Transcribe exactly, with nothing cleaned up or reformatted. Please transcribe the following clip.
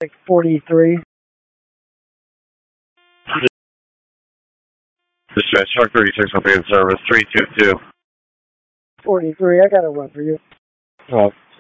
Like forty-three. Dispatch, Shark thirty-six, open service, three two two. forty-three, I got a run for you. Oh.